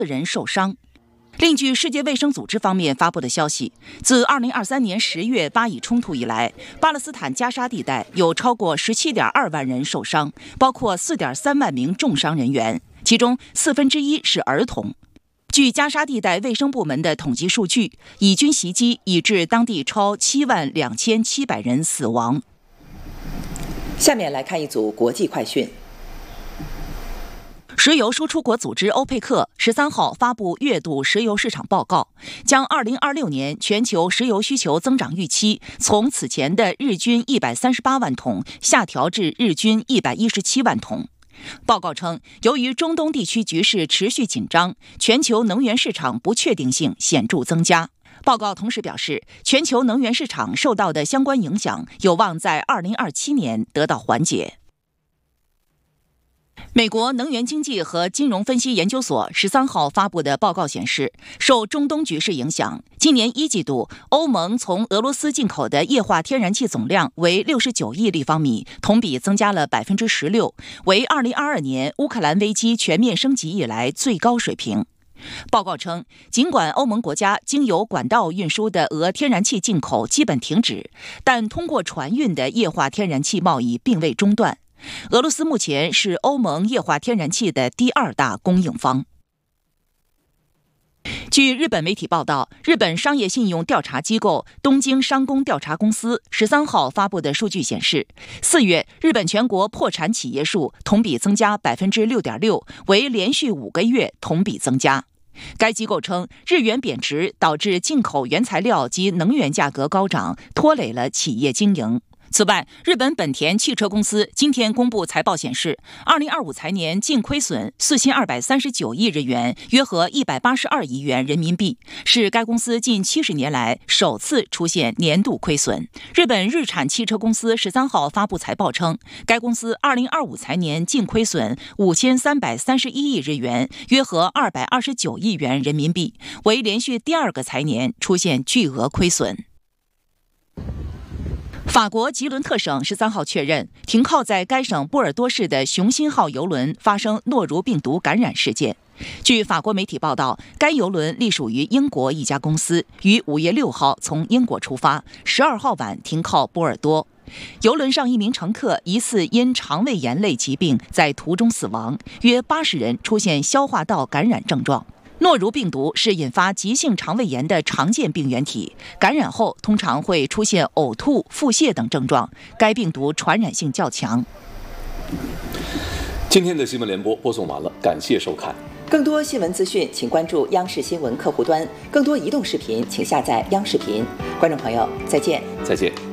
人受伤。另据世界卫生组织方面发布的消息，自2023年10月巴以冲突以来，巴勒斯坦加沙地带有超过17.2万人受伤，包括4.3万名重伤人员，其中1/4是儿童。据加沙地带卫生部门的统计数据，以军袭击已致当地超72700人死亡。 下面来看一组国际快讯。 石油输出国组织欧佩克13号发布月度石油市场报告，将2026年全球石油需求增长预期从此前的日均138万桶下调至日均117万桶。报告称，由于中东地区局势持续紧张，全球能源市场不确定性显著增加。报告同时表示，全球能源市场受到的相关影响有望在2027年得到缓解。美国能源经济和金融分析研究所13号发布的报告显示，受中东局势影响，今年1季度欧盟从俄罗斯进口的液化天然气总量为69亿立方米，同比增加了16%，为2022年乌克兰危机全面升级以来最高水平。报告称，尽管欧盟国家经由管道运输的俄天然气进口基本停止，但通过船运的液化天然气贸易并未中断。俄罗斯目前是欧盟液化天然气的第2大供应方。据日本媒体报道，日本商业信用调查机构东京商工调查公司13号发布的数据显示，4月日本全国破产企业数同比增加 6.6%， 为连续5个月同比增加。该机构称，日元贬值导致进口原材料及能源价格高涨，拖累了企业经营。此外，日本本田汽车公司今天公布财报显示，2025财年净亏损4239亿日元，约合182亿元人民币，是该公司近70年来首次出现年度亏损。日本日产汽车公司13号发布财报称，该公司2025财年净亏损5331亿日元，约合229亿元人民币，为连续第2个财年出现巨额亏损。法国吉伦特省13号确认，停靠在该省波尔多市的雄心号邮轮发生诺如病毒感染事件。据法国媒体报道，该邮轮隶属于英国一家公司，于5月6号从英国出发，12号晚停靠波尔多。邮轮上一名乘客疑似因肠胃炎类疾病在途中死亡，约80人出现消化道感染症状。诺如病毒是引发急性肠胃炎的常见病原体，感染后通常会出现呕吐、腹泻等症状。该病毒传染性较强。 今天的新闻联播播送完了，感谢收看。 更多新闻资讯，请关注央视新闻客户端；更多移动视频，请下载央视频。观众朋友，再见。 再见。